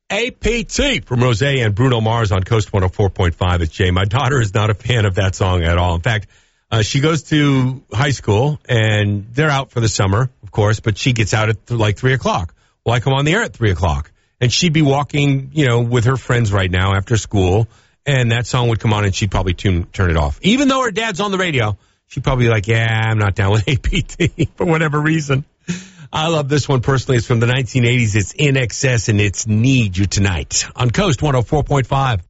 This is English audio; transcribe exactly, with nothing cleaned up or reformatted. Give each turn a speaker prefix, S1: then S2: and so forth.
S1: A P T from Rose and Bruno Mars on Coast one oh four point five. It's Jay. My daughter is not a fan of that song at all. In fact, uh, she goes to high school, and they're out for the summer, of course, but she gets out at th- like three o'clock. Well, I come on the air at three o'clock, and she'd be walking, you know, with her friends right now after school, and that song would come on, and she'd probably tune, turn it off. Even though her dad's on the radio, she'd probably be like, yeah, I'm not down with A P T for whatever reason. I love this one personally. It's from the nineteen eighties. It's In Excess, and it's Need You Tonight on Coast one oh four point five.